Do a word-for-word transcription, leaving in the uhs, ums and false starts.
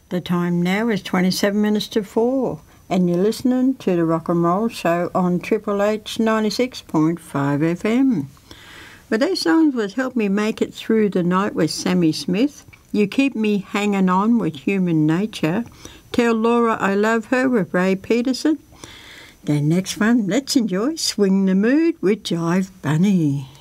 The time now is twenty-seven minutes to four, and you're listening to the Rock and Roll Show on Triple H ninety-six point five F M. But those songs would help me make it through the night with Sammy Smith. You Keep Me Hanging On with Human Nature. Tell Laura I Love Her with Ray Peterson. Then next one, let's enjoy Swing the Mood with Jive Bunny.